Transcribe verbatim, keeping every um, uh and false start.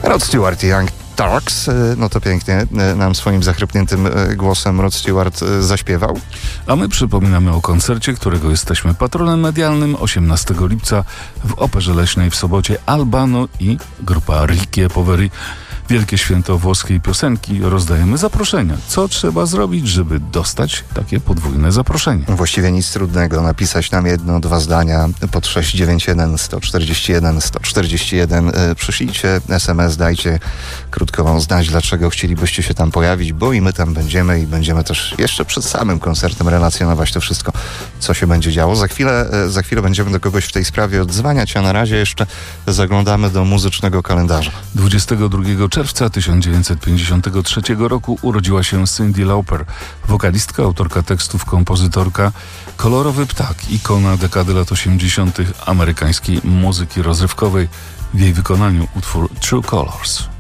Rod Stewart i Young Turks, no to pięknie nam swoim zachrypniętym głosem Rod Stewart zaśpiewał. A my przypominamy o koncercie, którego jesteśmy patronem medialnym osiemnastego lipca w Operze Leśnej w Sobocie. Albano i grupa Ricky Poveri. Wielkie święto włoskiej piosenki. Rozdajemy zaproszenia. Co trzeba zrobić, żeby dostać takie podwójne zaproszenie? Właściwie nic trudnego. Napisać nam jedno, dwa zdania pod sześć dziewięć jeden sto czterdzieści jeden sto czterdzieści jeden. Przyszlijcie es em es, dajcie krótko znać, dlaczego chcielibyście się tam pojawić, bo i my tam będziemy i będziemy też jeszcze przed samym koncertem relacjonować to wszystko, co się będzie działo. Za chwilę, za chwilę będziemy do kogoś w tej sprawie odzwaniać, a na razie jeszcze zaglądamy do muzycznego kalendarza. dwudziestego drugiego czerwca tysiąc dziewięćset pięćdziesiątego trzeciego roku urodziła się Cyndi Lauper, wokalistka, autorka tekstów, kompozytorka, kolorowy ptak, ikona dekady lat osiemdziesiątych amerykańskiej muzyki rozrywkowej. W jej wykonaniu utwór True Colors.